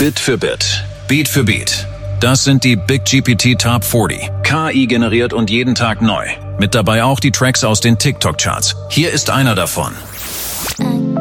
Bit für Bit, Beat für Beat. Das sind die Big GPT Top 40. KI generiert und jeden Tag neu. Mit dabei auch die Tracks aus den TikTok-Charts. Hier ist einer davon.